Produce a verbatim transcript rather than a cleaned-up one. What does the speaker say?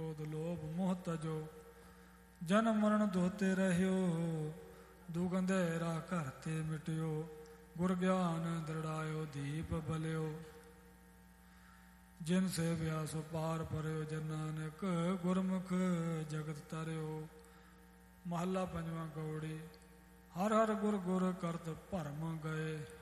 क्रोध लोभ मोह तजो, जन्म मरण दोते रहियो, दुगंधेरा करते मिटियो, गुर ज्ञान दृढ़ायो दीप बलियो, जिन से व्यासो पार परयो, जन नानक गुरमुख जगत तरयो। महला पंजवा गौड़ी। हर हर गुर गुर करत भरम गए,